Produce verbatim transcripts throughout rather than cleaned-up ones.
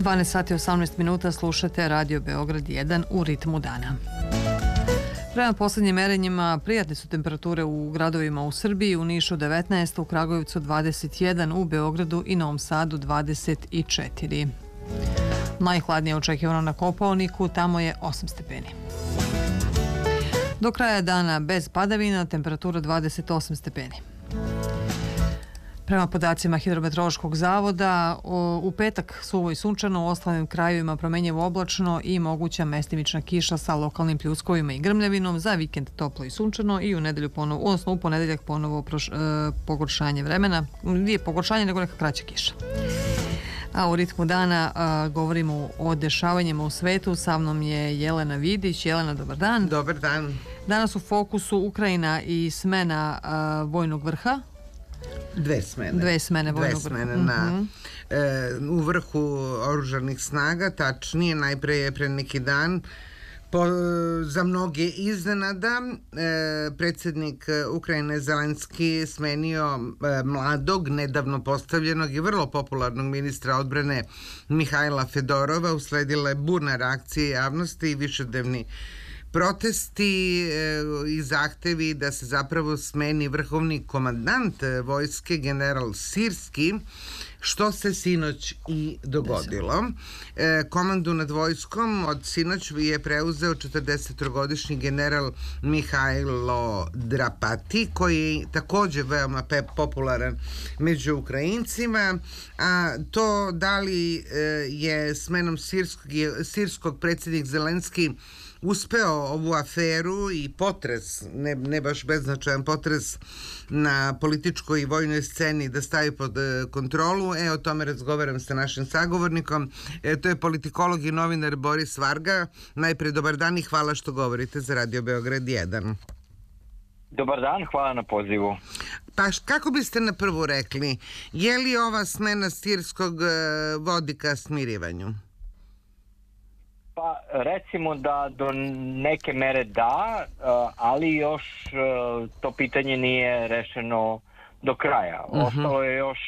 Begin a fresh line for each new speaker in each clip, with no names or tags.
dvanaest sati i osamnaest minuta slušate Radio Beograd jedan u ritmu dana. Prema poslednjim merenjima prijatne su temperature u gradovima u Srbiji, u Nišu devetnaest, u Kragujevcu dvadeset jedan, u Beogradu i Novom Sadu dvadeset četiri. Najhladnije je očekivano na Kopaoniku, tamo je osam stepeni. Do kraja dana bez padavina, temperatura dvadeset osam stepeni. Prema podacima Hidrometeorološkog zavoda, u petak suvo i sunčano, u ostalim krajevima promenjivo oblačno i moguća mestimična kiša sa lokalnim pljuskovima i grmljavinom, za vikend toplo i sunčano i u nedelju ponovo, odnosno u ponedeljak ponovo proš, e, pogoršanje vremena. Nije pogoršanje, nego neka kraća kiša. A u ritmu dana a, govorimo o dešavanjima u svetu. Sa mnom je Jelena Vidić. Jelena, dobar dan.
Dobar dan.
Danas u fokusu Ukrajina i smena a, vojnog vrha.
Dve smene.
Dve smene vojnog
vrha. Dve smene na, mm-hmm. e, u vrhu oružanih snaga, tačnije najpre je pre neki dan po, za mnoge iznenada e, predsjednik Ukrajine Zelenski smenio e, mladog, nedavno postavljenog i vrlo popularnog ministra odbrane Mihajla Fedorova. Usledila je burna reakcija javnosti i višednevni protesti e, i zahtevi da se zapravo smeni vrhovni komandant vojske general Sirski, što se sinoć i dogodilo. E, komandu nad vojskom od sinoć je preuzeo četrdesettrogodišnji general Mihajlo Drapati, koji je također veoma popularan među Ukrajincima, a to da li e, je smenom sirskog, sirskog predsjednik Zelenski uspeo ovu aferu i potres, ne, ne baš beznačajan potres na političkoj i vojnoj sceni da stavi pod kontrolu. E, o tome razgovaram sa našim sagovornikom. E, to je politikolog i novinar Boris Varga. Najprej dobar dan i hvala što govorite za Radio Beograd jedan.
Dobar dan, hvala na pozivu.
Pa kako biste na prvu rekli, je li ova smena sirskog vodi ka smirivanju?
Pa recimo da do neke mere da, ali još to pitanje nije rešeno do kraja. Uh-huh. Ostalo je još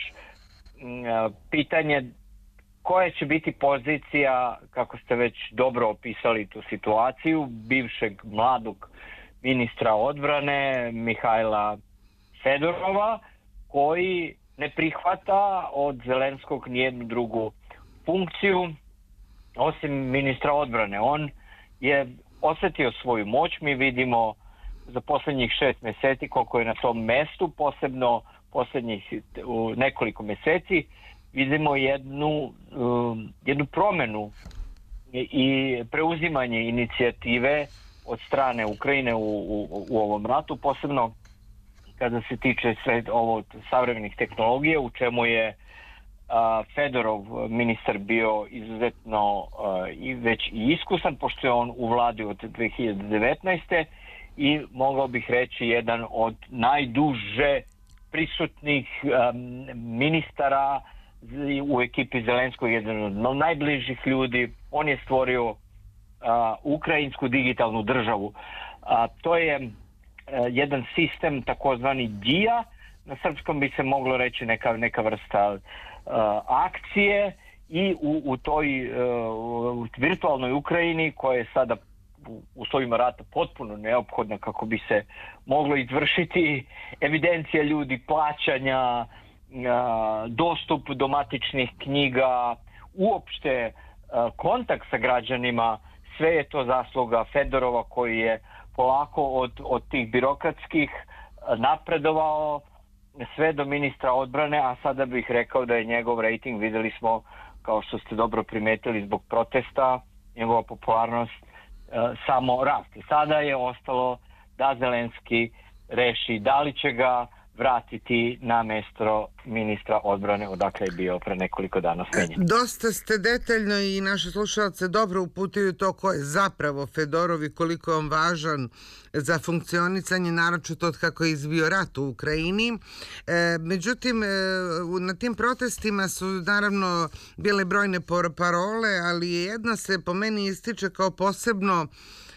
pitanje koja će biti pozicija, kako ste već dobro opisali tu situaciju, bivšeg mladog ministra odbrane Mihajla Fedorova, koji ne prihvata od Zelenskog nijednu drugu funkciju osim ministra odbrane. On je osjetio svoju moć. Mi vidimo za posljednjih šest mjeseci koliko je na tom mestu, posebno posljednjih nekoliko mjeseci vidimo jednu, jednu promjenu i preuzimanje inicijative od strane Ukrajine u, u, u ovom ratu, posebno kada se tiče sve ovo savremenih tehnologija, u čemu je Uh, Fedorov ministar bio izuzetno uh, i već i iskusan, pošto je on u vladi od dve hiljade devetnaeste. i mogao bih reći jedan od najduže prisutnih um, ministara u ekipi Zelenskog, jedan od najbližih ljudi. On je stvorio uh, ukrajinsku digitalnu državu. Uh, to je uh, jedan sistem takozvani D I A, na srpskom bi se moglo reći neka, neka vrsta uh, akcije, i u, u toj uh, u virtualnoj Ukrajini, koja je sada u uslovima rata potpuno neophodna kako bi se moglo izvršiti evidencija ljudi, plaćanja, dostup do matičnih knjiga, uopšte kontakt sa građanima. Sve je to zasluga Fedorova, koji je polako od, od tih birokratskih napredovao sve do ministra odbrane, a sada bih rekao da je njegov rating, vidjeli smo, kao što ste dobro primetili, zbog protesta, njegova popularnost samo raste. Sada je ostalo da Zelenski reši da li će ga vratiti na mesto ministra odbrane, odakle je bio pre nekoliko dana smenjen.
Dosta ste detaljno i naše slušalce dobro uputili to ko je zapravo Fedorov i koliko je on važan za funkcionisanje, naročito od kako je izbio rat u Ukrajini. E, međutim, e, na tim protestima su naravno bile brojne parole, ali jedna se po meni ističe kao posebno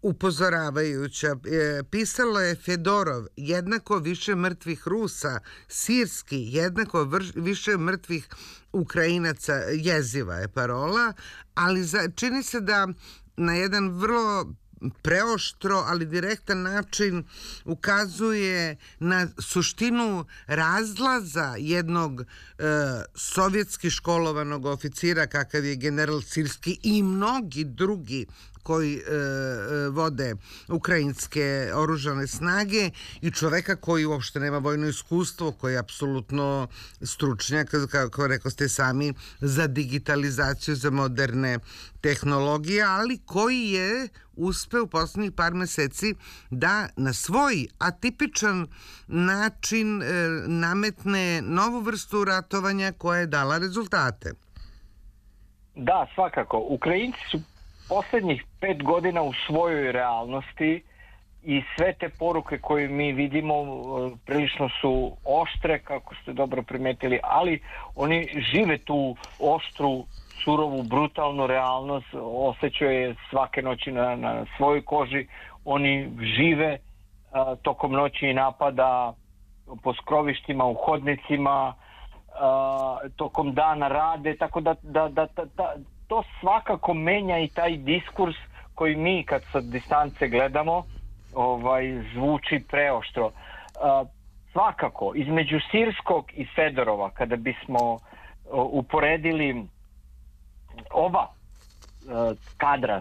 upozoravajuća. E, pisalo je Fedorov, jednako više mrtvih Rusa, Sirski, jednako vrš, više mrtvih Ukrajinaca, jeziva je parola, ali za, čini se da na jedan vrlo preoštro, ali direktan način ukazuje na suštinu razlaza jednog e, sovjetski školovanog oficira kakav je general Sirski i mnogi drugi koji e, vode ukrajinske oružane snage i čoveka koji uopšte nema vojno iskustvo, koji je apsolutno stručnjak, kako rekao ste sami, za digitalizaciju, za moderne tehnologije, ali koji je uspeo u poslednjih par meseci da na svoj atipičan način e, nametne novu vrstu ratovanja koja je dala rezultate.
Da, svakako. Ukrajinci su poslednjih pet godina u svojoj realnosti i sve te poruke koje mi vidimo prilično su oštre, kako ste dobro primetili, ali oni žive tu oštru, surovu, brutalnu realnost, osjećaju je svake noći na, na svojoj koži, oni žive a, tokom noći i napada po skrovištima, u hodnicima, a, tokom dana rade, tako da, da, da, da, da to svakako menja i taj diskurs koji mi kad sa distance gledamo ovaj, zvuči preoštro. A, svakako, između Sirskog i Fedorova, kada bismo o, uporedili oba a, kadra